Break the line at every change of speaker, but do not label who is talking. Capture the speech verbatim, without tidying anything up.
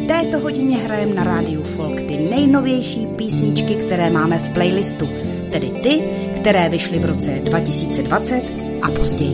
v této hodině hrajeme na rádiu Folk ty nejnovější písničky, které máme v playlistu, tedy ty, které vyšly v roce dva tisíce dvacet a později.